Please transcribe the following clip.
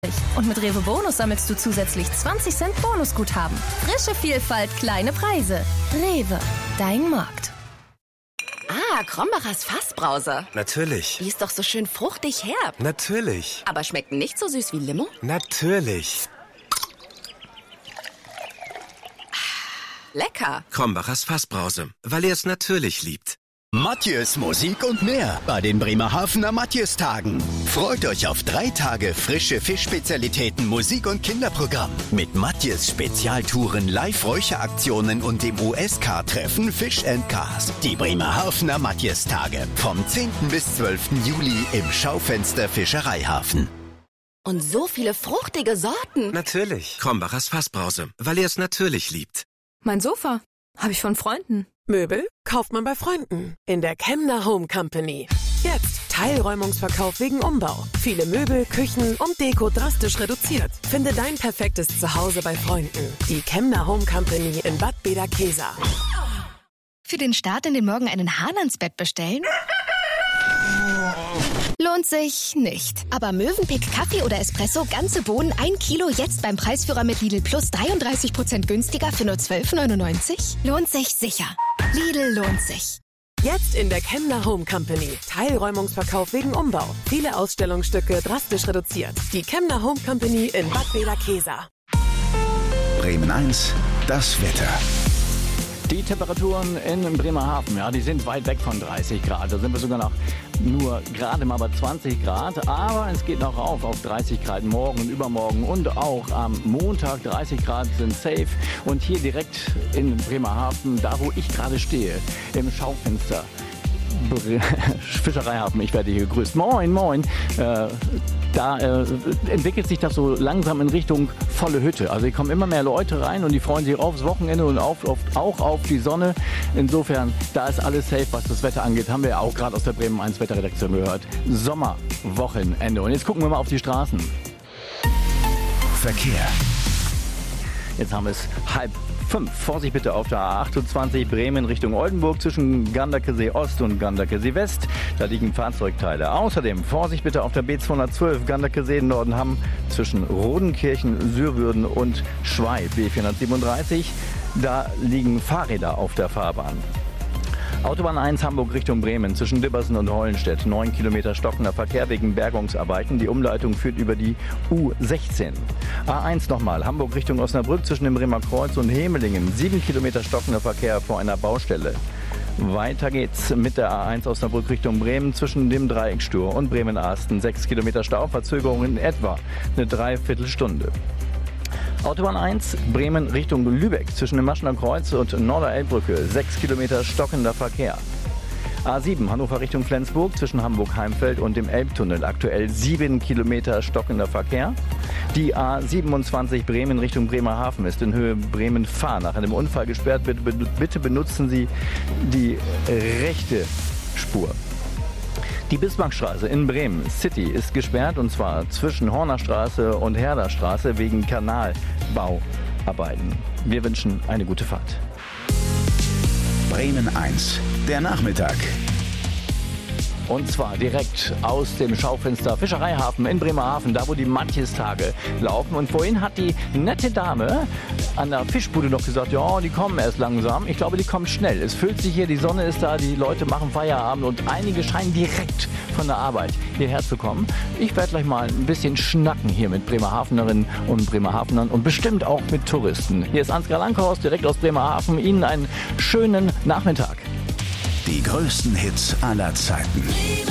Und mit Rewe Bonus sammelst du zusätzlich 20 Cent Bonusguthaben. Frische Vielfalt, kleine Preise. Rewe, dein Markt. Ah, Krombacher's Fassbrause. Natürlich. Die ist doch so schön fruchtig herb. Natürlich. Aber schmeckt nicht so süß wie Limo? Natürlich. Lecker. Krombacher's Fassbrause, weil er es natürlich liebt. Matjes Musik und mehr bei den Bremerhavener Matjes-Tagen. Freut euch auf 3 Tage frische Fischspezialitäten, Musik und Kinderprogramm. Mit Matjes Spezialtouren, Live-Räucheraktionen und dem USK-Treffen Fish & Cars. Die Bremerhavener Matjes-Tage vom 10. bis 12. Juli im Schaufenster Fischereihafen. Und so viele fruchtige Sorten. Natürlich. Krombacher's Fassbrause, weil er es natürlich liebt. Mein Sofa habe ich von Freunden. Möbel kauft man bei Freunden in der Kemner Home Company. Jetzt Teilräumungsverkauf wegen Umbau. Viele Möbel, Küchen und Deko drastisch reduziert. Finde dein perfektes Zuhause bei Freunden. Die Kemner Home Company in Bad Bederkesa. Für den Start in den Morgen einen Hahn ans Bett bestellen? Lohnt sich nicht. Aber Mövenpick Kaffee oder Espresso, ganze Bohnen, 1 Kilo, jetzt beim Preisführer mit Lidl Plus 33% günstiger für nur 12,99? Lohnt sich sicher. Lidl lohnt sich. Jetzt in der Kemner Home Company. Teilräumungsverkauf wegen Umbau. Viele Ausstellungsstücke drastisch reduziert. Die Kemner Home Company in Bad Bederkesa. Bremen 1, das Wetter. Die Temperaturen in Bremerhaven, ja, die sind weit weg von 30 Grad. Da sind wir sogar noch nur gerade mal bei 20 Grad. Aber es geht noch auf 30 Grad morgen und übermorgen und auch am Montag. 30 Grad sind safe. Und hier direkt in Bremerhaven, da wo ich gerade stehe, im Schaufenster Fischereihafen, ich werde hier gegrüßt. Moin, moin. Da entwickelt sich das so langsam in Richtung volle Hütte. Also hier kommen immer mehr Leute rein und die freuen sich aufs Wochenende und auch auf die Sonne. Insofern, da ist alles safe, was das Wetter angeht. Haben wir ja auch gerade aus der Bremen 1 Wetterredaktion gehört. Sommerwochenende. Und jetzt gucken wir mal auf die Straßen. Verkehr. Jetzt haben wir es 4:30. Vorsicht bitte auf der A28 Bremen Richtung Oldenburg zwischen Ganderkesee Ost und Ganderkesee West. Da liegen Fahrzeugteile. Außerdem Vorsicht bitte auf der B212 Ganderkesee Nordenham zwischen Rodenkirchen, Sürwürden und Schwei. B437. Da liegen Fahrräder auf der Fahrbahn. Autobahn 1 Hamburg Richtung Bremen zwischen Dibbersen und Hollenstedt. 9 Kilometer stockender Verkehr wegen Bergungsarbeiten. Die Umleitung führt über die U16. A1 nochmal. Hamburg Richtung Osnabrück zwischen dem Bremer Kreuz und Hemelingen. 7 Kilometer stockender Verkehr vor einer Baustelle. Weiter geht's mit der A1 Osnabrück Richtung Bremen zwischen dem Dreieckstur und Bremen-Asten. 6 Kilometer Stau, Verzögerung in etwa eine Dreiviertelstunde. Autobahn 1, Bremen Richtung Lübeck zwischen dem Maschener Kreuz und Norderelbbrücke, 6 Kilometer stockender Verkehr. A7 Hannover Richtung Flensburg zwischen Hamburg-Heimfeld und dem Elbtunnel, aktuell 7 Kilometer stockender Verkehr. Die A27 Bremen Richtung Bremerhaven ist in Höhe Bremen-Fahr nach einem Unfall gesperrt. Bitte benutzen Sie die rechte Spur. Die Bismarckstraße in Bremen City ist gesperrt und zwar zwischen Hornerstraße und Herderstraße wegen Kanalbauarbeiten. Wir wünschen eine gute Fahrt. Bremen 1, der Nachmittag. Und zwar direkt aus dem Schaufenster Fischereihafen in Bremerhaven, da wo die Matjes-Tage laufen. Und vorhin hat die nette Dame an der Fischbude noch gesagt, ja, die kommen erst langsam. Ich glaube, die kommen schnell. Es füllt sich hier, die Sonne ist da, die Leute machen Feierabend und einige scheinen direkt von der Arbeit hierher zu kommen. Ich werde gleich mal ein bisschen schnacken hier mit Bremerhavenerinnen und Bremerhavenern und bestimmt auch mit Touristen. Hier ist Ansgar Lankhorst, direkt aus Bremerhaven. Ihnen einen schönen Nachmittag. Die größten Hits aller Zeiten.